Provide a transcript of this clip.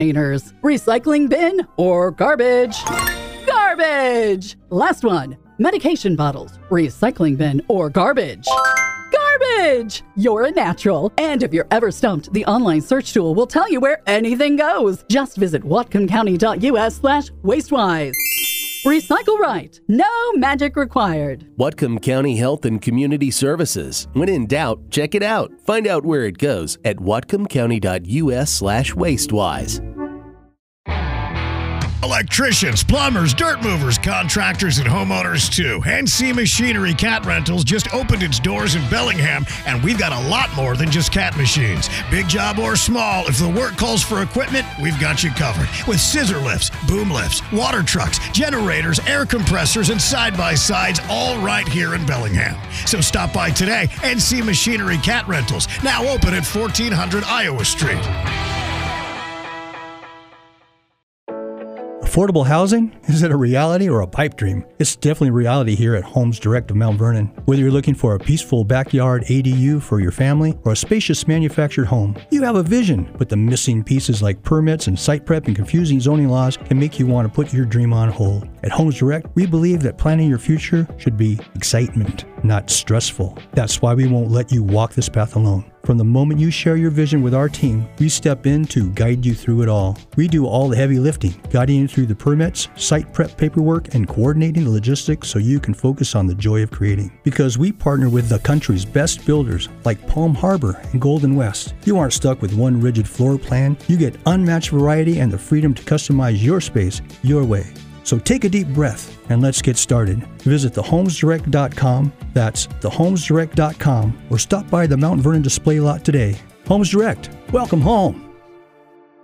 containers. Recycling bin or garbage? Garbage! Last one. Medication bottles, recycling bin or garbage? Garbage! You're a natural. And if you're ever stumped, the online search tool will tell you where anything goes. Just visit whatcomcounty.us/wastewise. Recycle right. No magic required. Whatcom County Health and Community Services. When in doubt, check it out. Find out where it goes at whatcomcounty.us/wastewise. Electricians, plumbers, dirt movers, contractors, and homeowners too. NC Machinery Cat Rentals just opened its doors in Bellingham, and we've got a lot more than just cat machines. Big job or small, if the work calls for equipment, we've got you covered. With scissor lifts, boom lifts, water trucks, generators, air compressors, and side-by-sides, all right here in Bellingham. So stop by today. NC Machinery Cat Rentals, now open at 1400 Iowa Street. Affordable housing? Is it a reality or a pipe dream? It's definitely a reality here at Homes Direct of Mount Vernon. Whether you're looking for a peaceful backyard ADU for your family or a spacious manufactured home, you have a vision, but the missing pieces like permits and site prep and confusing zoning laws can make you want to put your dream on hold. At Homes Direct, we believe that planning your future should be excitement, not stressful. That's why we won't let you walk this path alone. From the moment you share your vision with our team, we step in to guide you through it all. We do all the heavy lifting, guiding you through the permits, site prep paperwork, and coordinating the logistics so you can focus on the joy of creating. Because we partner with the country's best builders like Palm Harbor and Golden West. You aren't stuck with one rigid floor plan. You get unmatched variety and the freedom to customize your space your way. So take a deep breath and let's get started. Visit thehomesdirect.com, that's thehomesdirect.com, or stop by the Mount Vernon display lot today. Homes Direct, welcome home.